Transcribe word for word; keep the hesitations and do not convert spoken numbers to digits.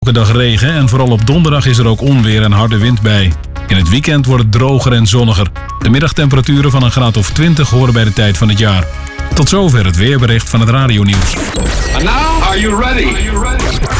Elke dag regen en vooral op donderdag is er ook onweer en harde wind bij. In het weekend wordt het droger en zonniger. De middagtemperaturen van een graad of twintig horen bij de tijd van het jaar. Tot zover het weerbericht van het radionieuws. And now, are you ready? Are you ready?